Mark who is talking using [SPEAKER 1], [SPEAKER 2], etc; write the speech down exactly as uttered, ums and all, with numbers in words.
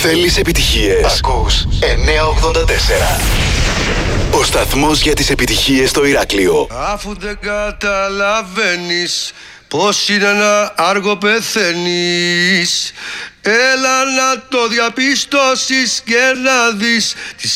[SPEAKER 1] Θέλεις επιτυχίες? Ακούς εννιακόσια ογδόντα τέσσερα. Ο σταθμός για τις επιτυχίες στο Ηράκλειο.
[SPEAKER 2] Αφού δεν καταλαβαίνεις πως είναι ένα άργο πεθαίνεις, έλα να το διαπιστώσεις και να δεις τις